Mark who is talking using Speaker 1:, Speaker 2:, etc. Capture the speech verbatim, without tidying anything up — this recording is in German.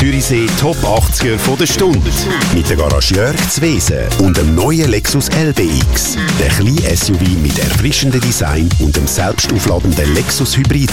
Speaker 1: Zürichsee Top achtziger von der Stunde. Mit der Garage Jörg Zwesen und dem neuen Lexus L B X. Der kleine S U V mit erfrischendem Design und dem selbstaufladenden Lexus Hybrid